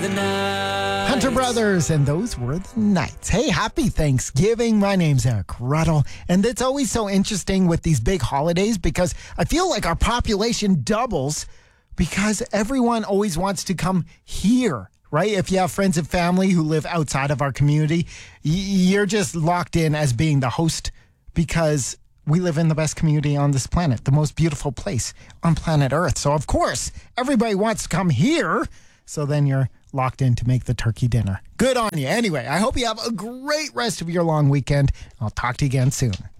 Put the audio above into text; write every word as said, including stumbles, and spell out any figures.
the nights. Hunter Brothers, and those were the nights. Hey, happy Thanksgiving. My name's Eric Ruddle, and it's always so interesting with these big holidays because I feel like our population doubles because everyone always wants to come here, right? If you have friends and family who live outside of our community, you're just locked in as being the host because we live in the best community on this planet, the most beautiful place on planet Earth. So, of course, everybody wants to come here. So then you're locked in to make the turkey dinner. Good on you. Anyway, I hope you have a great rest of your long weekend. I'll talk to you again soon.